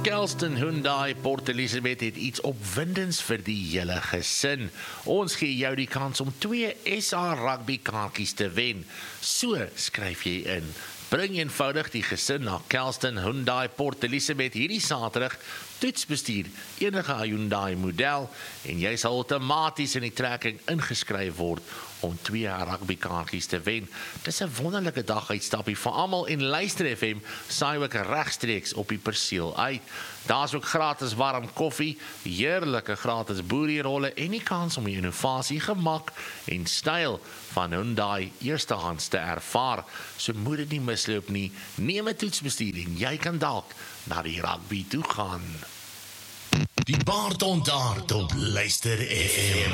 Kelston Hyundai Port Elizabeth het iets opwindends vir die hele gesin. Ons gee jou die kans om 2 SA rugby kaartjies te wen. So skryf jy in. Bring eenvoudig die gesin na Kelston Hyundai Port Elizabeth hierdie Saterdag, toets bestuur enige Hyundai model en jy sal outomaties in die trekking ingeskryf word om 2 rugbykaartjies te wen. Dis 'n wonderlike dag uitstappie vir almal en Luister FM saai ook regstreeks op die perseel uit. Daar's ook gratis warm koffie, heerlike gratis boerierolle en die kans om die innovasie, gemak en styl van Hyundai eerstehands te ervaar. So moet dit nie misloop nie. Neem 'n toetsbestuur en jy kan dalk na die rugby toe gaan. Die baard ontaard op Luister FM.